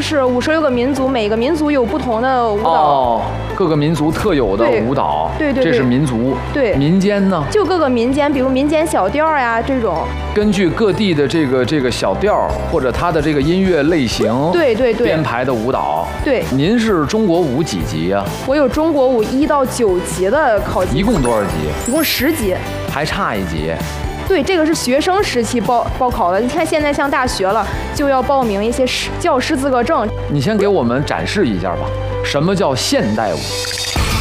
是56个民族，每个民族有不同的舞蹈。 哦，各个民族特有的舞蹈。 对， 这是民族。 对， 民间呢？ 就各个民间，比如民间小调呀这种。 根据各地的这个小调或者它的这个音乐类型， 对， 编排的舞蹈。 对， 您是中国舞几级啊？ 我有中国舞1到9级的考级。 一共多少级？ 一共10级， 还差1级。 对，这个是学生时期报考的。你看现在上大学了，就要报名一些教师资格证。 你先给我们展示一下吧，什么叫现代舞？